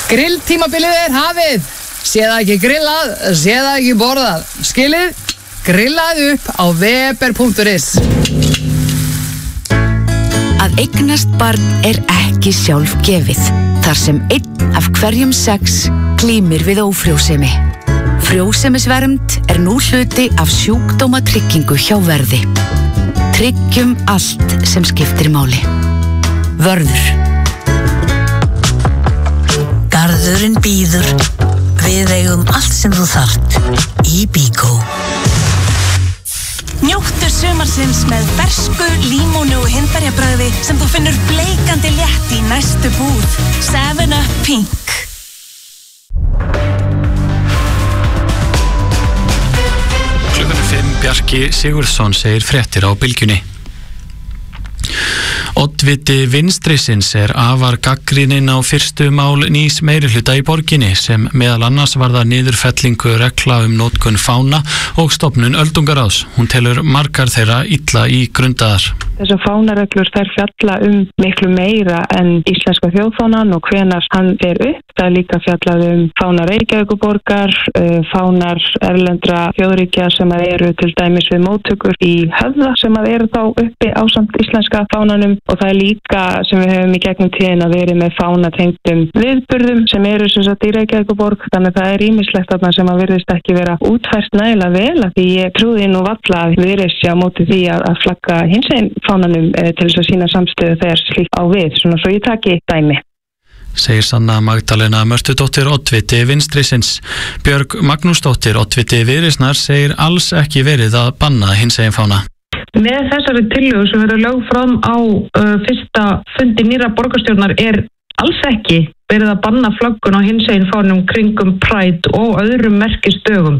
Grilltímabilið hafið. Sé það ekki grillað, sé það ekki borðað. Skilið, grillað upp á weber.is. Að eignast barn ekki sjálfgefið, þar sem 1 af hverjum 6 glímir við ófrjósemi. Frjósemisvernd nú hluti af sjúkdómatryggingu hjá Verði. Tryggjum allt sem skiptir máli. Vörður. Garðurinn bíður. Við eigum allt sem þú þarft í Bíkó. Njóttu sumarsins með fersku, límónu og hindberjabragði sem þú finnur bleikandi létt í næstu búð. 7up Pink. Klukkan 5, Bjarki Sigurðsson segir fréttir á Bylgjunni. Oddviti vinstrisins afar gagnrýninn á fyrstu mál nýs meirihluta í borginni sem meðal annars varða niðurfellingu regla notkun fána og stofnun öldungaráðs. Hún telur margar þeirra illa í grundaðar. Þessar fánareglur þær fjalla miklu meira en íslenska þjóðfánan og hvenær hann fer upp. Það líka fjallað fána Reykjavíkurborgar, fánar erlendra þjóðríkja sem eru til dæmis við móttökur í Höfða sem eru þá uppi ásamt íslenska fánanum. Og það líka sem við höfum í gegnum tíðina verið með fánatengdum viðburðum sem eru sem sagt í Reykjavíkurborg. Þannig að það ýmislegt þarna sem að virðist ekki vera útfært nægilega vel. Því ég trúði nú varla að virðist á móti því að flagga hinsegin fánanum til þess að sýna samstöðu þegar slíkt á við. Svona svo ég taki dæmi. Segir Sanna Magdalena Mörtudóttir oddviti vinstrisins. Björg Magnúsdóttir oddviti Viðreisnar segir alls ekki verið að banna hinsegin fána. Með þessari tillögu sem verður lögð fram á fyrsta fundi nýrra borgarstjórnar alls ekki verið að banna flaggun á hinsegin fánum kringum Pride og öðrum merkisdögum.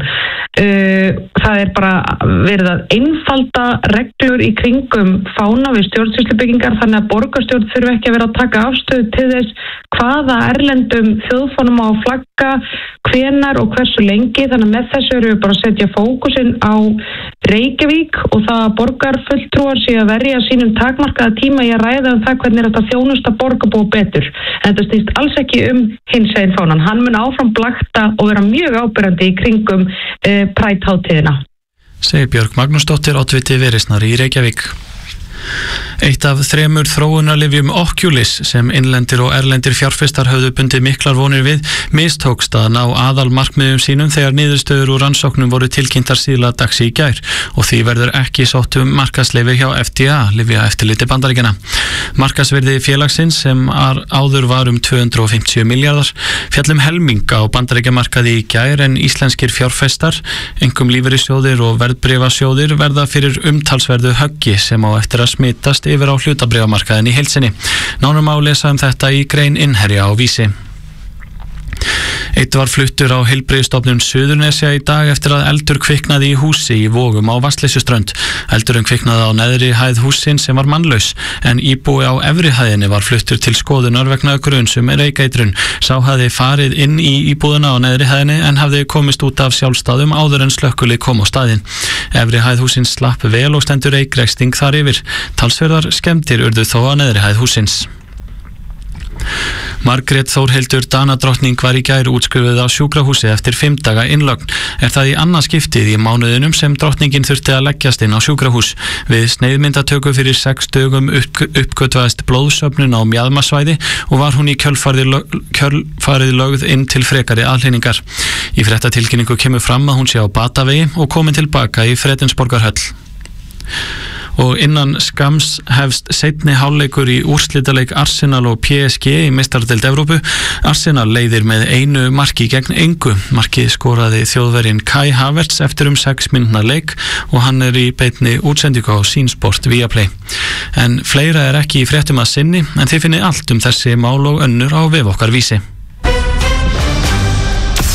Það bara verið að einfalda reglur í kringum fána við stjórnsýslubyggingar þannig að borgarstjórn þurfi ekki að vera að taka afstöðu til þess hvaða erlendum þjóðfánum á flagga, hvenar og hversu lengi. Þannig að með þessu eru við bara að setja fókusinn á Reykjavík og það að borgarfulltrúar sé að verja sínum takmarkaða tíma í að ræða það hvernig þetta þjónusta borgarbúa betur. En þetta snýst alls ekki hinsegin fánan. Hann mun áfram blakta og vera mjög áberandi í kringum Pride-hátíðina. Segir Björg Magnúsdóttir oddviti Viðreisnar í Reykjavík. Eitt af 3 þróunarlyfjum Oculis sem innlendir og erlendir fjárfestar höfðu bundið miklar vonir við mistókst að ná aðalmarkmiðum sínum þegar niðurstöður úr rannsóknum voru tilkynntar síðla dags í gær og því verður ekki sótt markaðsleyfi hjá FDA, lyfjaeftirliti Bandaríkjanna. Markaðsvirði félagsins sem áður var 250 milljarðar féll helming á Bandaríkjamarkaði í gær en íslenskir fjárfestar, einkum lífeyrissjóðir og verðbréfasjóðir verða fyrir umtalsverðu höggi sem á eftir að smitast yfir á hlutabréfamarkaðin í heild sinni. Nánar má lesa þetta í grein Innherja á Vísi. Eitt var fluttur á Heilbrigðisstofnun Suðurnesja í dag eftir að eldur kviknaði í húsi í Vogum á Vatnsleysuströnd. Eldurinn kviknaði á neðri hæð hússins sem var mannlaus, en íbúi á efri hæðinni var fluttur til skoðunar vegna gruns reykeitrun. Sá hafði farið inn í íbúðina á neðri hæðinni en hafði komist út af sjálfstæðum áður en slökkvilið kom á staðinn. Efri hæð hússins slapp vel og stendur reykræsting þar yfir. Talsverðar skemmdir urðu þó á neðri hæð hússins. Margrét Þórhildur Danadrottning var í gær útskrifuð á sjúkrahúsi eftir 5 daga innlögn. Það í annað skiptið í mánuðinum sem drottningin þurfti að leggjast inn á sjúkrahús. Við sneiðmyndatöku fyrir 6 dögum uppgötvaðist blóðsöfnun á mjaðmasvæði og var hún í kjölfarið lögð inn til frekari aðhlynningar. Í fréttatilkynningu kemur fram að hún sé á batavegi og komin tilbaka í Fredensborgarhöll. Og innan skams hefst seinni hálfleikur í úrslitaleik Arsenal og PSG í meistaradeild Evrópu. Arsenal leiðir með 1 marki gegn engu. Markið skoraði þjóðverjinn Kai Havertz eftir 6 mínútna leik og hann í beinni útsendingu á Sýnsport Viaplay. En fleira ekki í fréttum að sinni, en þið finnið allt þessi mál og önnur á vef okkar Vísi.